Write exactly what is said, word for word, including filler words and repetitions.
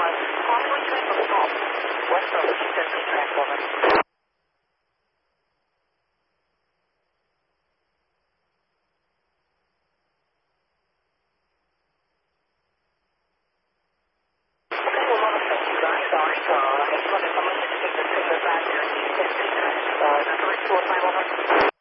was possibly doing a stop west of Eastern Track, over. Okay, well, a lot of thank you guys. All right, uh, I just wanted someone to take the, the back there. Uh, is that correct? two oh five, over.